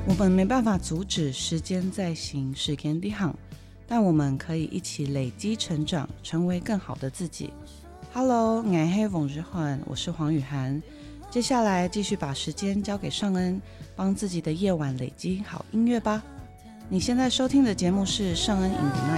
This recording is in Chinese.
我们没办法阻止时间在行，时间在行，但我们可以一起累积成长，成为更好的自己。Hello， 我是王日焕，我是黄雨涵。接下来继续把时间交给尚恩，帮自己的夜晚累积好音乐吧。你现在收听的节目是尚恩in the night。